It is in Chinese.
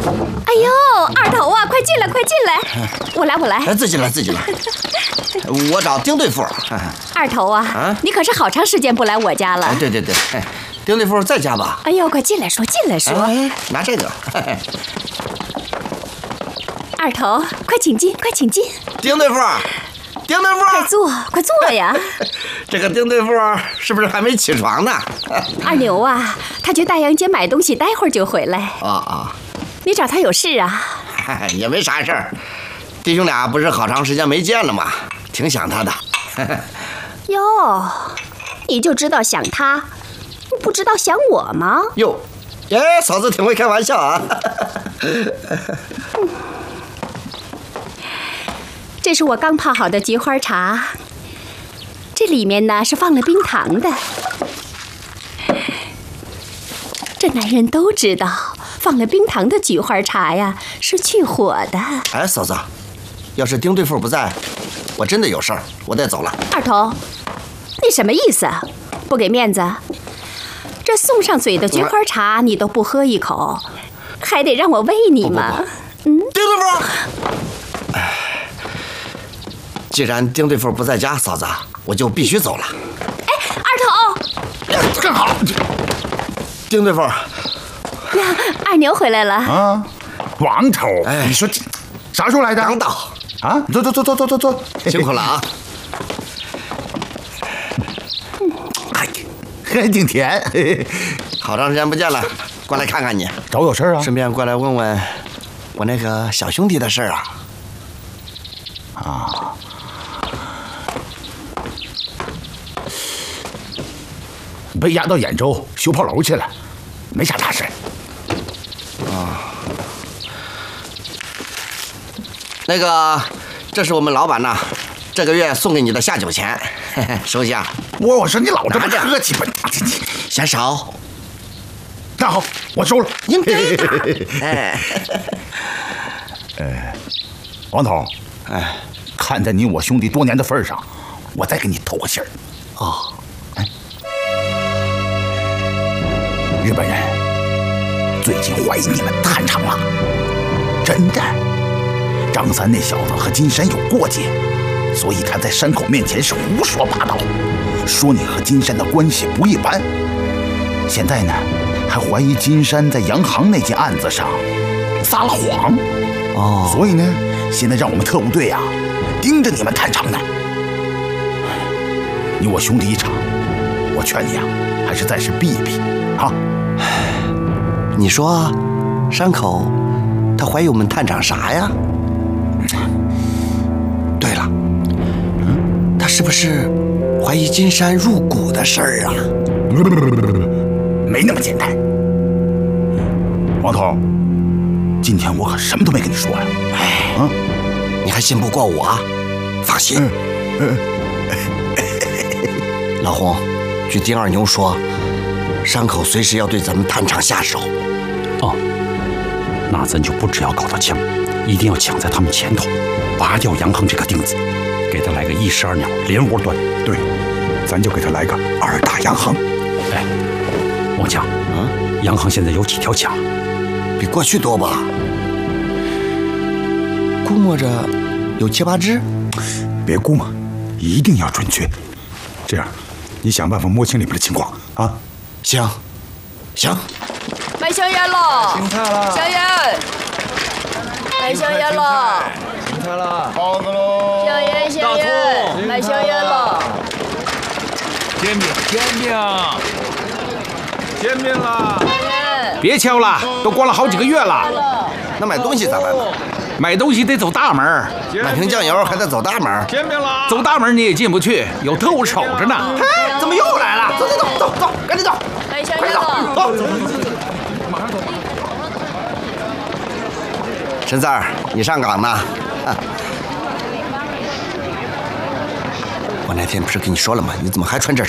哎呦，二头啊，快进来，快进来！我来。 自己来。我找丁对付。 二头啊，你可是好长时间不来我家了。 对，丁对付在家吧？ 哎呦，快进来说。 拿这个。 二头，快请进。 丁对付， 快坐呀！ 这个丁对付是不是还没起床呢？ 二牛啊，他去大洋街买东西，待会儿就回来。你找他有事啊？ 也没啥事儿，弟兄俩不是好长时间没见了吗？挺想他的。 哟，你就知道想他，你不知道想我吗？ 哟，嫂子挺会开玩笑啊。 这是我刚泡好的菊花茶，这里面呢是放了冰糖的。这男人都知道，放了冰糖的菊花茶呀是去火的。 嫂子，要是丁对付不在，我真的有事儿，我得走了。 二头，你什么意思啊？不给面子？这送上嘴的菊花茶你都不喝一口，还得让我喂你吗？ 丁对付。既然丁对付不在家，嫂子，我就必须走了。 二头， 正好。 丁对付， 二牛回来了啊！王头，你说啥时候来的？ 刚到啊！坐， 辛苦了啊！ 还挺甜。 好长时间不见了，过来看看你。 找我有事啊？ 顺便过来问问我那个小兄弟的事啊。 被押到兖州修炮楼去了，没啥大事。 那个，这是我们老板呐，这个月送给你的下酒钱，收下。 我说你老这么客气吧， 嫌少。 那好，我收了。 应该的。 王头，看在你我兄弟多年的份上，我再给你透个信儿。日本人最近怀疑你们探长了，真的。张三那小子和金山有过节，所以他在山口面前是胡说八道，说你和金山的关系不一般。现在呢，还怀疑金山在洋行那件案子上撒了谎。所以呢，现在让我们特务队啊盯着你们探长呢。你我兄弟一场，我劝你啊，还是暂时避一避啊。 你说，山口他怀疑我们探长啥呀？对了，他是不是怀疑金山入股的事儿啊？ 没那么简单。王头，今天我可什么都没跟你说呀。 你还信不过我？放心。老洪，据丁二牛说，山口随时要对咱们探长下手。 那咱就不只要搞到枪，一定要抢在他们前头，拔掉洋行这个钉子，给他来个12鸟连窝端。 对，咱就给他来个2打洋行。 王强，洋行现在有几条枪？ 比过去多吧？估摸着有7、8只。 别估摸，一定要准确。这样，你想办法摸清里面的情况啊。 行。 买香烟了， 青菜了， 香烟，买香烟了， 青菜了，包子喽， 香烟，买香烟了， 煎饼了， 别敲了，都关了好几个月了。 那买东西咋办呢？ 买东西得走大门， 买瓶酱油还得走大门。 煎饼了， 走大门你也进不去，有特务守着呢。 怎么又来了？走，赶紧走！ 买香烟了， 走！陈四儿，你上岗呢？我那天不是跟你说了吗？你怎么还穿这